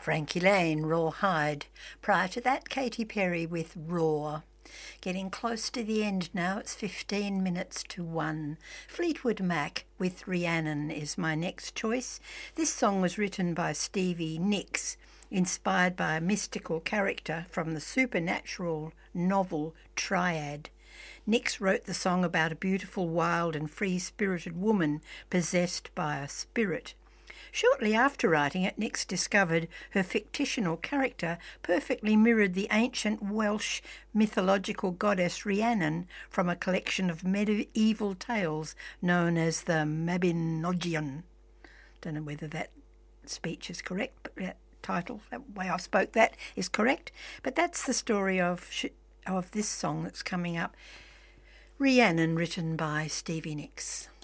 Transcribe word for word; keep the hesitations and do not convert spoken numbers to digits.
Frankie Lane, Rawhide. Prior to that, Katy Perry with Raw. Getting close to the end now, it's fifteen minutes to one. Fleetwood Mac with Rhiannon is my next choice. This song was written by Stevie Nicks, inspired by a mystical character from the supernatural novel Triad. Nicks wrote the song about a beautiful, wild and free-spirited woman possessed by a spirit. Shortly after writing it, Nicks discovered her fictional character perfectly mirrored the ancient Welsh mythological goddess Rhiannon from a collection of medieval tales known as the Mabinogion. Don't know whether that speech is correct, but that title, that way I spoke that, is correct. But that's the story of of this song that's coming up. Rhiannon, written by Stevie Nicks.